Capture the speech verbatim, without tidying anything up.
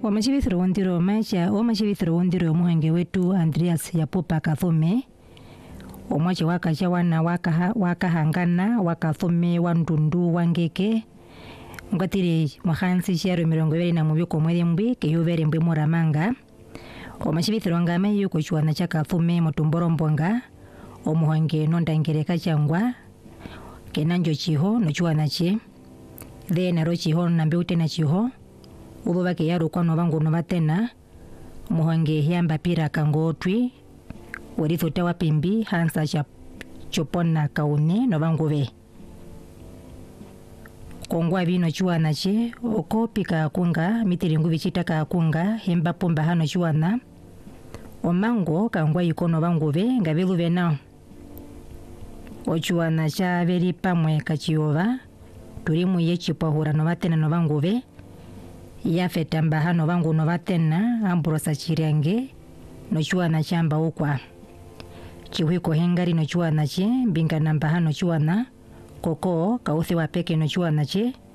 Omashibithiro wondiro maisha omashibithiro wondiro muhenge wetu Andreas Yapupa Kathume omwache wakacha wana wakaha wakahangana wakathume wandundu wangeke ngwatire mwahansi sharo mirongo ibiri na mubiri ko mwezi mbwi keyuvere mbwe muramanga omashibithiro ngame yuko chwana cha Kathume mutumboro mbonga omuhange nondangereka changwa kenanjo chiho no chwana chi de naro chiho nambe utena chiho ubo bake yaro kwano bangu no batena muhange hiamba pira kangotwi werito tawa pimbi hansa cha chopona kaune no bangu be kongwa bino chwana che okopika kunga mitiringu bichitaka kunga hemba pomba hano chwana omango kangwa ikono bangu be ngabelu bena ochuana cha beri pamwe kachiova tulimu yechipahura no batena no bangu be yafeta mbaha no bangu no batena ambrosa chiriange no chuana chamba ukwa chiwiko hengari no chuana che mbinga namba hano chuana koko kauthi wapeke no chuana che